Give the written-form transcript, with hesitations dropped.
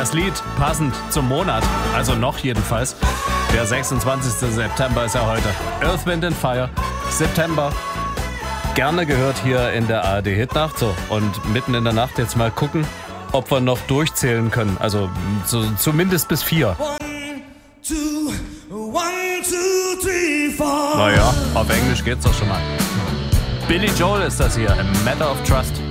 Das Lied passend zum Monat, also noch jedenfalls. Der 26. September ist ja heute. Earth, Wind and Fire, September. Gerne gehört hier in der ARD Hitnacht. So, und mitten in der Nacht jetzt mal gucken, ob wir noch durchzählen können. Also zumindest bis 4. 1, 2, 3, 4. Naja, auf Englisch geht's doch schon mal. Billy Joel ist das hier, A Matter of Trust.